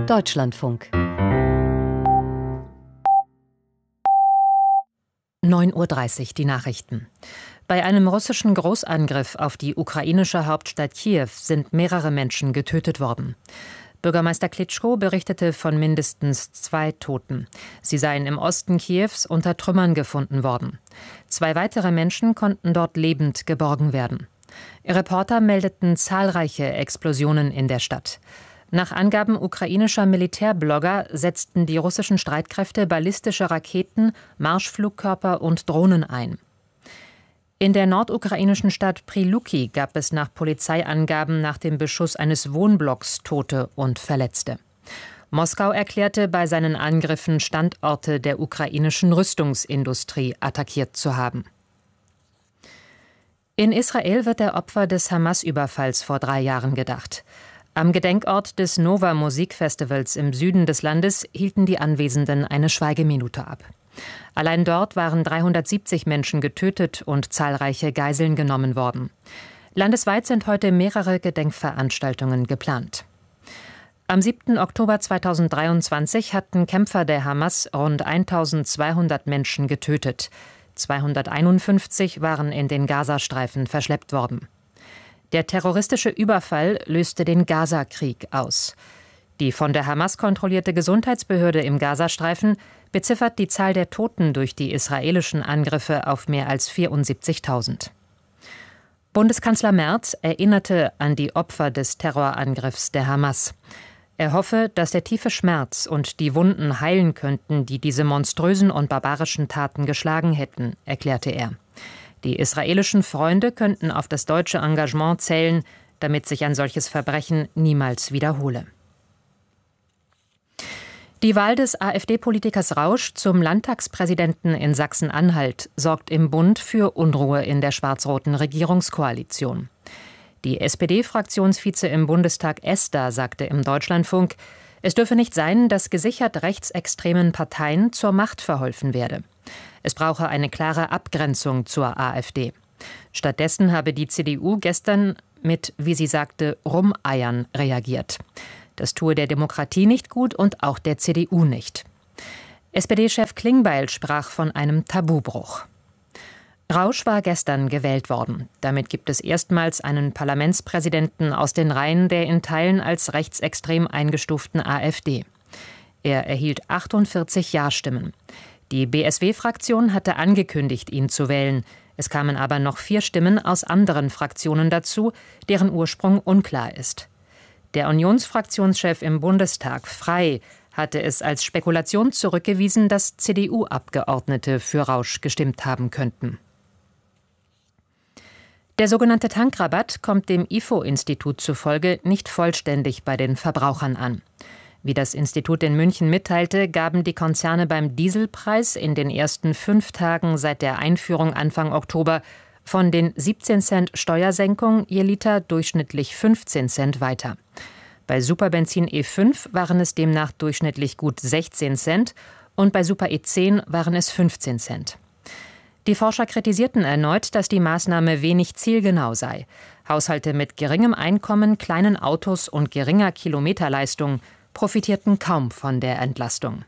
Deutschlandfunk 9:30 Uhr die Nachrichten. Bei einem russischen Großangriff auf die ukrainische Hauptstadt Kiew sind mehrere Menschen getötet worden. Bürgermeister Klitschko berichtete von mindestens 2 Toten. Sie seien im Osten Kiews unter Trümmern gefunden worden. 2 weitere Menschen konnten dort lebend geborgen werden. Reporter meldeten zahlreiche Explosionen in der Stadt. Nach Angaben ukrainischer Militärblogger setzten die russischen Streitkräfte ballistische Raketen, Marschflugkörper und Drohnen ein. In der nordukrainischen Stadt Pryluki gab es nach Polizeiangaben nach dem Beschuss eines Wohnblocks Tote und Verletzte. Moskau erklärte, bei seinen Angriffen Standorte der ukrainischen Rüstungsindustrie attackiert zu haben. In Israel wird der Opfer des Hamas-Überfalls vor 3 Jahren gedacht. Am Gedenkort des Nova Musikfestivals im Süden des Landes hielten die Anwesenden eine Schweigeminute ab. Allein dort waren 370 Menschen getötet und zahlreiche Geiseln genommen worden. Landesweit sind heute mehrere Gedenkveranstaltungen geplant. Am 7. Oktober 2023 hatten Kämpfer der Hamas rund 1200 Menschen getötet. 251 waren in den Gazastreifen verschleppt worden. Der terroristische Überfall löste den Gaza-Krieg aus. Die von der Hamas kontrollierte Gesundheitsbehörde im Gazastreifen beziffert die Zahl der Toten durch die israelischen Angriffe auf mehr als 74.000. Bundeskanzler Merz erinnerte an die Opfer des Terrorangriffs der Hamas. Er hoffe, dass der tiefe Schmerz und die Wunden heilen könnten, die diese monströsen und barbarischen Taten geschlagen hätten, erklärte er. Die israelischen Freunde könnten auf das deutsche Engagement zählen, damit sich ein solches Verbrechen niemals wiederhole. Die Wahl des AfD-Politikers Rausch zum Landtagspräsidenten in Sachsen-Anhalt sorgt im Bund für Unruhe in der schwarz-roten Regierungskoalition. Die SPD-Fraktionsvize im Bundestag Esther sagte im Deutschlandfunk, es dürfe nicht sein, dass gesichert rechtsextremen Parteien zur Macht verholfen werde. Es brauche eine klare Abgrenzung zur AfD. Stattdessen habe die CDU gestern mit, wie sie sagte, Rumeiern reagiert. Das tue der Demokratie nicht gut und auch der CDU nicht. SPD-Chef Klingbeil sprach von einem Tabubruch. Rausch war gestern gewählt worden. Damit gibt es erstmals einen Parlamentspräsidenten aus den Reihen der in Teilen als rechtsextrem eingestuften AfD. Er erhielt 48 Ja-Stimmen. Die BSW-Fraktion hatte angekündigt, ihn zu wählen. Es kamen aber noch 4 Stimmen aus anderen Fraktionen dazu, deren Ursprung unklar ist. Der Unionsfraktionschef im Bundestag, Frey, hatte es als Spekulation zurückgewiesen, dass CDU-Abgeordnete für Rausch gestimmt haben könnten. Der sogenannte Tankrabatt kommt dem IFO-Institut zufolge nicht vollständig bei den Verbrauchern an. Wie das Institut in München mitteilte, gaben die Konzerne beim Dieselpreis in den ersten 5 Tagen seit der Einführung Anfang Oktober von den 17 Cent Steuersenkung je Liter durchschnittlich 15 Cent weiter. Bei Superbenzin E5 waren es demnach durchschnittlich gut 16 Cent und bei Super E10 waren es 15 Cent. Die Forscher kritisierten erneut, dass die Maßnahme wenig zielgenau sei. Haushalte mit geringem Einkommen, kleinen Autos und geringer Kilometerleistung profitierten kaum von der Entlastung.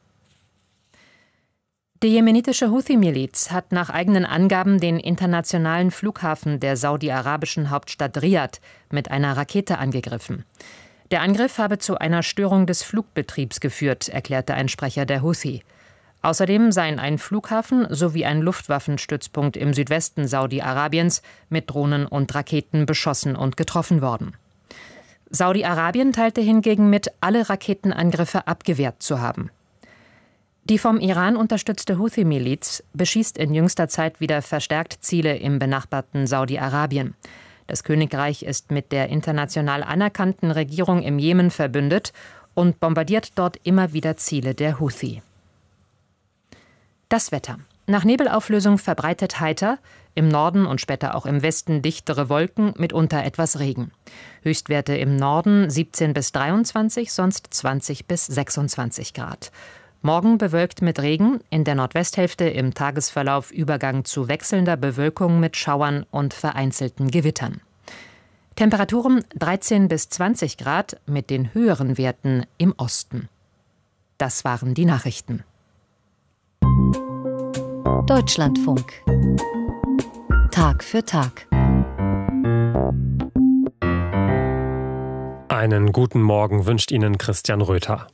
Die jemenitische Houthi-Miliz hat nach eigenen Angaben den internationalen Flughafen der saudi-arabischen Hauptstadt Riad mit einer Rakete angegriffen. Der Angriff habe zu einer Störung des Flugbetriebs geführt, erklärte ein Sprecher der Houthi. Außerdem seien ein Flughafen sowie ein Luftwaffenstützpunkt im Südwesten Saudi-Arabiens mit Drohnen und Raketen beschossen und getroffen worden. Saudi-Arabien teilte hingegen mit, alle Raketenangriffe abgewehrt zu haben. Die vom Iran unterstützte Houthi-Miliz beschießt in jüngster Zeit wieder verstärkt Ziele im benachbarten Saudi-Arabien. Das Königreich ist mit der international anerkannten Regierung im Jemen verbündet und bombardiert dort immer wieder Ziele der Houthi. Das Wetter. Nach Nebelauflösung verbreitet heiter, im Norden und später auch im Westen dichtere Wolken, mitunter etwas Regen. Höchstwerte im Norden 17 bis 23, sonst 20 bis 26 Grad. Morgen bewölkt mit Regen, in der Nordwesthälfte im Tagesverlauf Übergang zu wechselnder Bewölkung mit Schauern und vereinzelten Gewittern. Temperaturen 13 bis 20 Grad mit den höheren Werten im Osten. Das waren die Nachrichten. Deutschlandfunk. Tag für Tag. Einen guten Morgen wünscht Ihnen Christian Röther.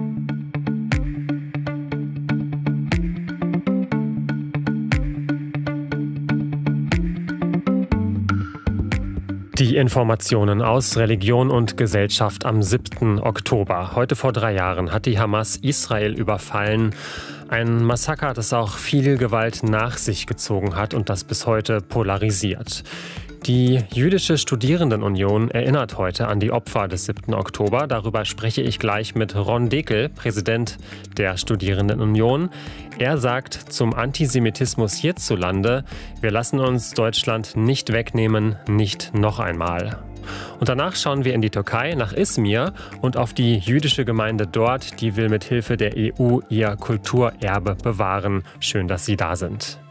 Die Informationen aus Religion und Gesellschaft am 7. Oktober. Heute vor 3 Jahren hat die Hamas Israel überfallen. Ein Massaker, das auch viel Gewalt nach sich gezogen hat und das bis heute polarisiert. Die Jüdische Studierendenunion erinnert heute an die Opfer des 7. Oktober. Darüber spreche ich gleich mit Ron Dekel, Präsident der Studierendenunion. Er sagt zum Antisemitismus hierzulande: Wir lassen uns Deutschland nicht wegnehmen, nicht noch einmal. Und danach schauen wir in die Türkei, nach Izmir und auf die jüdische Gemeinde dort. Die will mit Hilfe der EU ihr Kulturerbe bewahren. Schön, dass Sie da sind.